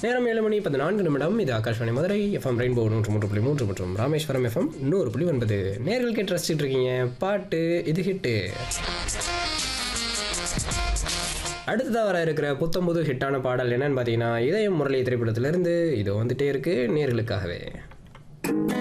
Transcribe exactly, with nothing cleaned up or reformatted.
நேரம் ஏழு மணி பதினான்கு நிமிடம். இது ஆகாஷ்வாணி மதுரை எஃப்எம் ரெயின்போ நூற்று மூன்று புள்ளி மூன்று மற்றும் ராமேஸ்வரம் எஃப்எம் நூறு புள்ளி ஒன்பது. நேர்கள் கேட்டு ரசிச்சுட்டு இருக்கீங்க பாட்டு இது ஹிட்டு. அடுத்ததாக வர இருக்கிற புத்தம்புது ஹிட்டான பாடல் என்னன்னு பார்த்தீங்கன்னா, இதயம் முரளி திரைப்படத்திலிருந்து இது வந்துட்டே இருக்கு நேர்களுக்காகவே.